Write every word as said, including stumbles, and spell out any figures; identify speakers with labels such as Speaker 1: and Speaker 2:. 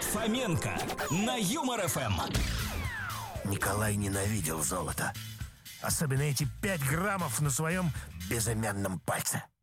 Speaker 1: Фоменко на Юмор ФМ.
Speaker 2: Николай ненавидел золото. Особенно эти пять граммов на своем безымянном пальце.